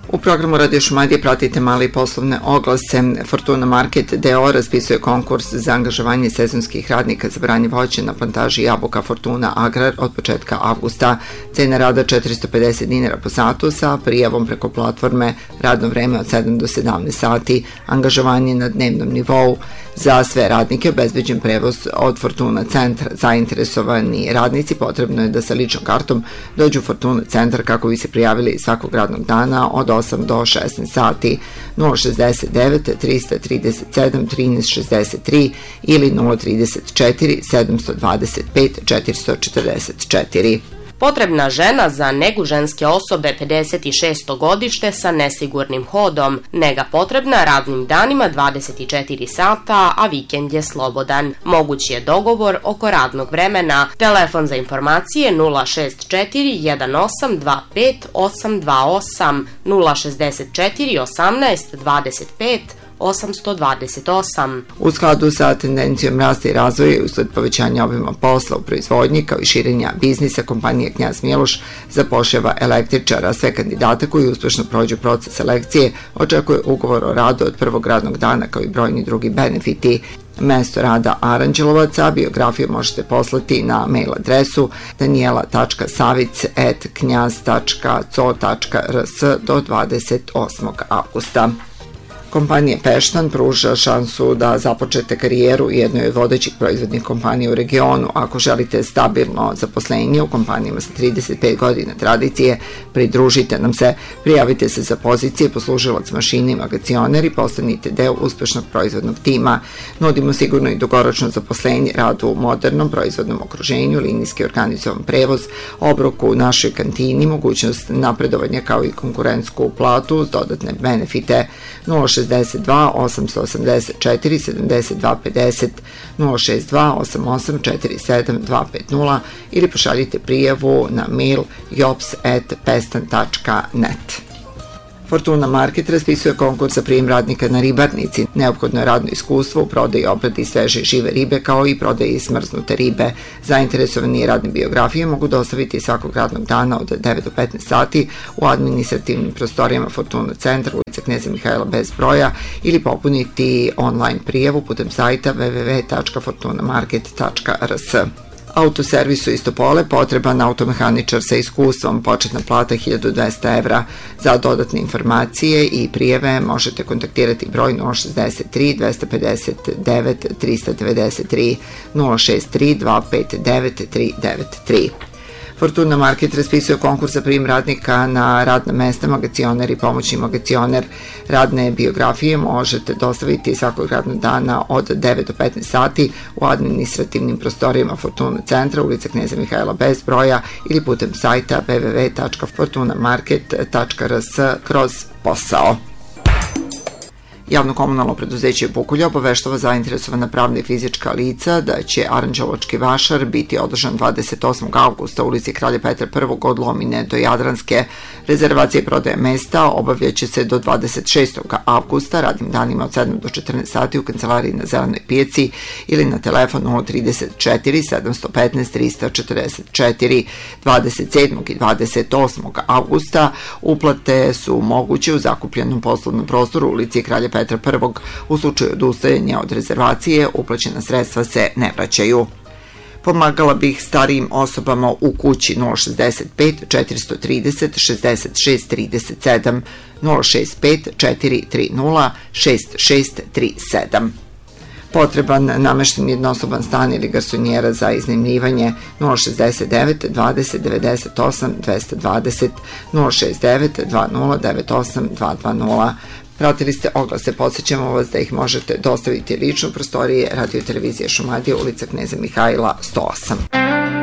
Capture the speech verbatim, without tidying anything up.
U programu Radio Šumadije pratite male i poslovne oglase. Fortuna Market d o o raspisuje konkurs za angažovanje sezonskih radnika za branje voća na plantaži jabuka Fortuna Agrar od početka avgusta. Cena rada četiristo pedeset dinara po satu sa prijavom preko platforme, radno vreme od sedam do sedamnaest sati, angažovanje na dnevnom nivou. Za sve radnike obezbeđen prevoz od Fortuna centra. Zainteresovani radnici potrebno je da sa ličnom kartom dođu u Fortuna centar kako bi se prijavili svakog radnog dana od osam do šesnaest sati. nula šezdeset devet trista trideset sedam trinaest šezdeset tri ili nula trideset četiri sedamsto dvadeset pet četiristo četrdeset četiri. Potrebna žena za negu ženske osobe pedeset šesto godište sa nesigurnim hodom. Nega potrebna radnim danima dvadeset četiri sata, a vikend je slobodan. Moguć je dogovor oko radnog vremena. Telefon za informacije nula šezdeset četiri jedan osam dva pet osam dva osam, nula šezdeset četiri osamnaest dvadeset pet osamsto dvadeset osam. U skladu sa tendencijom rasta i razvoja i usled povećanja obima posla u proizvodnji kao i širenja biznisa, kompanija Knjaz Miloš zapošljava električara. Sve kandidata koji uspešno prođu proces selekcije očekuje ugovor o radu od prvog radnog dana kao i brojni drugi benefiti. Mesto rada Aranđelovac, a biografiju možete poslati na mail adresu danijela tačka savic at knjaz tačka co tačka rs do dvadeset osmog avgusta. Kompanija Peštan pruža šansu da započete karijeru u jednoj od vodećih proizvodnih kompanija u regionu. Ako želite stabilno zaposlenje u kompanijama sa trideset pet godina tradicije, pridružite nam se, prijavite se za pozicije poslužilac mašine i magacioner i postanite deo uspešnog proizvodnog tima. Nudimo sigurno i dugoročno zaposlenje, rad u modernom proizvodnom okruženju, linijski organizovan prevoz, obrok u našoj kantini, mogućnost napredovanja kao i konkurentsku platu uz dodatne benefite. nula šezdeset dva osamsto osamdeset četiri sedamdeset dva pedeset, nula šezdeset dva osam osam četiri sedam dva pet nula ili pošaljite prijavu na mail jops at pestan tačka net. Fortuna Market raspisuje konkurs za prijem radnika na ribarnici. Neophodno je radno iskustvo u prodaji, obradi sveže i žive ribe kao i prodaji smrznute ribe. Zainteresovani radne biografije mogu dostaviti svakog radnog dana od devet do petnaest sati u administrativnim prostorijama Fortuna centra, ulica Kneza Mihajla bez broja, ili popuniti online prijavu putem sajta w w w tačka fortuna market tačka rs. Autoservisu Istopole potreban automehaničar sa iskustvom, početna plata hiljadu dvesta evra. Za dodatne informacije i prijeve možete kontaktirati broj nula šezdeset tri dvesta pedeset devet trista devedeset tri, nula šezdeset tri dva pet devet tri devet tri. Fortuna Market raspisuje konkurs za prijem radnika na radna mesta magacioner i pomoćni magacioner. Radne biografije možete dostaviti svakog radnog dana od devet do petnaest sati u administrativnim prostorijama Fortuna centra, ulica Kneza Mihajla bez broja ili putem sajta w w w tačka fortuna market tačka rs kroz posao. Javno komunalno preduzeće Bukulja obaveštava zainteresovana pravna i fizička lica da će Aranđelovački vašar biti održan dvadeset osmog avgusta u ulici Kralja Petra prvog od Lomine do Jadranske. Rezervacije i prodaje mesta obavljaće se do dvadeset šestog avgusta radnim danima od sedam do četrnaest sati u kancelariji na Zelenoj pijaci ili na telefon nula trideset četiri sedamsto petnaest trista četrdeset četiri. dvadeset sedmog i dvadeset osmog avgusta uplate su moguće u zakupljenom poslovnom prostoru u ulici Kralja Petra Petra prvog. U slučaju odustajanja od rezervacije, uplaćena sredstva se ne vraćaju. Pomagala bih starijim osobama u kući nula šezdeset pet četiristo trideset šezdeset šest trideset sedam, nula šezdeset pet četiri tri nula šest šest tri sedam. Potreban namešten jednosoban stan ili garsonjera za iznajmljivanje nula šezdeset devet dvadeset devedeset osam dvesta dvadeset, nula šezdeset devet dva nula devet osam dva dva nula. Pratili ste oglase, podsjećamo vas da ih možete dostaviti lično u prostorije Radio Televizije Šumadije, ulica Kneza Mihajla sto osam.